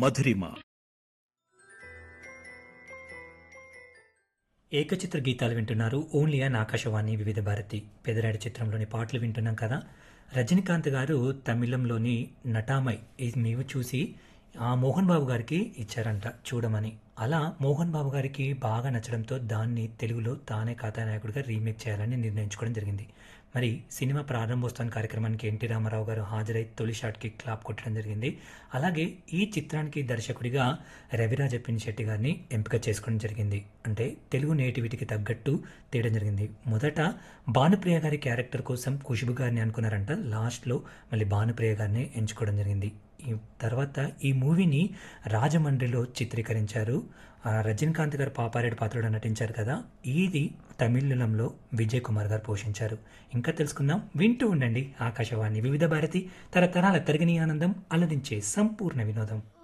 మధురిమ. ఏకచిత్ర గీతాలు వింటున్నారు only on Akashvani వివిధ భారతి. పెదరాడి చిత్రంలోని పాటలు వింటున్నాం కదా. రజనీకాంత్ గారు తమిళంలోని నటామై ఇది మేము చూసి ఆ మోహన్ బాబు గారికి ఇచ్చారంట చూడమని. అలా మోహన్ బాబు గారికి బాగా నచ్చడంతో దాన్ని తెలుగులో తానే కథానాయకుడిగా రీమేక్ చేయాలని నిర్ణయించుకోవడం జరిగింది. మరి సినిమా ప్రారంభోత్సవం కార్యక్రమానికి ఎన్టీ రామారావు గారు హాజరై తొలి షాట్కి క్లాప్ కొట్టడం జరిగింది. అలాగే ఈ చిత్రానికి దర్శకుడిగా రవిరాజ పినిశెట్టి గారిని ఎంపిక చేసుకోవడం జరిగింది. అంటే తెలుగు నేటివిటీకి తగ్గట్టు తీయడం జరిగింది. మొదట భానుప్రియ గారి క్యారెక్టర్ కోసం ఖుష్బు గారిని అనుకున్నారంట. లాస్ట్లో మళ్ళీ భానుప్రియ గారిని ఎంచుకోవడం జరిగింది. ఈ తర్వాత ఈ మూవీని రాజమండ్రిలో చిత్రీకరించారు. రజనీకాంత్ గారు పాపారెడ్డి పాత్రలో నటించారు కదా. ఇది తమిళంలో విజయ్ కుమార్ గారు పోషించారు. ఇంకా తెలుసుకుందాం, వింటూ ఉండండి ఆకాశవాణి వివిధ భారతి, తరతరాల తరగని ఆనందం, అలరించే సంపూర్ణ వినోదం.